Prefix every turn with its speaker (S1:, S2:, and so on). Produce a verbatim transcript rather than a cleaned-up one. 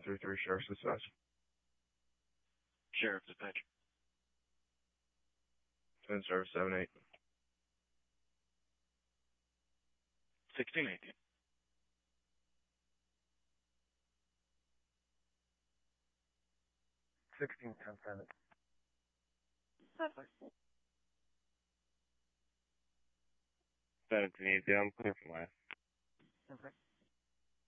S1: three three, Sheriff's Dispatch.
S2: Sheriff's Dispatch.
S1: ten Service seven eight.
S2: sixteen eighteen.
S3: sixteen ten seven.
S2: seventeen eighty, I'm clear from last.
S3: Okay.